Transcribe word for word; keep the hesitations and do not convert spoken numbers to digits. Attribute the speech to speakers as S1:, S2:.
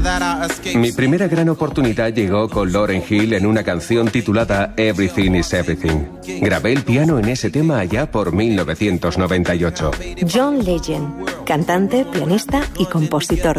S1: Mi primera gran oportunidad llegó con Lauryn Hill en una canción titulada Everything is Everything. Grabé el piano en ese tema allá por mil novecientos noventa y ocho.
S2: John Legend, cantante, pianista y compositor